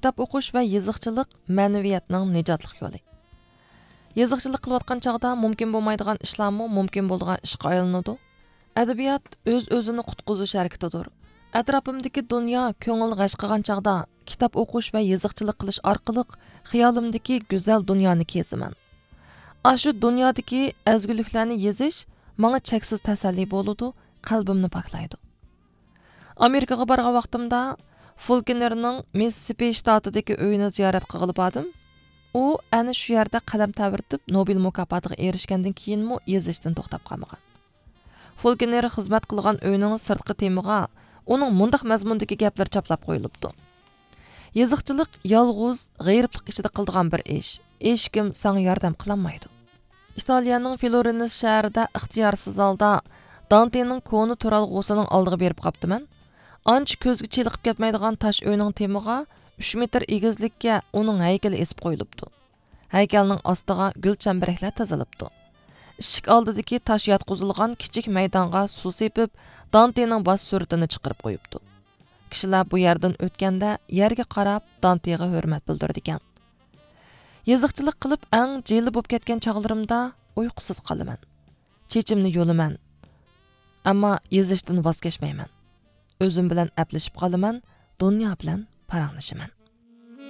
Kitob o'qish va yeziqchilik ma'naviyatning nijotlik yo'li. Yeziqchilik qilayotgan chaqda mumkin bo'lmaydigan ishlarmi mumkin bo'lgan ishga aylanadi. Adabiyot o'z-o'zini qutqizish harakatidir. Atrofimdagi dunyo ko'ngil g'ash qilgan chaqda kitob o'qish va yeziqchilik qilish orqali xiyolimdagi go'zal dunyoni kezaman. Ashu dunyodagi azguliklarni yezish menga cheksiz tasalli bo'ladi, qalbimni poklaydi. Amerikaga borgan vaqtimda Fulkinerning Mississippi shtatidagi uyini ziyorat qilib bordim. U ana shu yerda qalam tavirtib Nobel mukofotiga erishgandan keyinmi yezishdan to'xtab qolmagan. Fulkiner xizmat qilgan uyning sirtqi temiga uning mundaq mazmundagi gaplar chaplab qo'yilibdi. Yeziqchilik yolg'iz, g'ayriblik ichida qiladigan bir ish. Hech kim senga yordam qilolmaydi. Italiyaning Florens shahrida ixtiyorsiz holda Dantening koni turalg'usining oldiga berib qoptiman. Ancha ko'zga cheliqib ketmaydigan tosh uyning temiga 3 metr egizlikka uning haykali esib qo'yilibdi. Haykalning ostiga gul chambaraklar tizilibdi. Ishik oldidagi tosh yotqizilgan kichik maydonga suv sepib, Dantening bosh suratini chiqarib qo'yibdi. Kishilar bu yerdan o'tganda yerga qarab Dantega hurmat bildirdi ekan. Yeziqchilik qilib eng jeli bo'lib ketgan chog'larimda uyqusiz qolaman. Chechimni yo'laman. Ammo yezishdan voz kechmayman. O'zim bilan aplashib qolaman, dunyo bilan paranglashaman.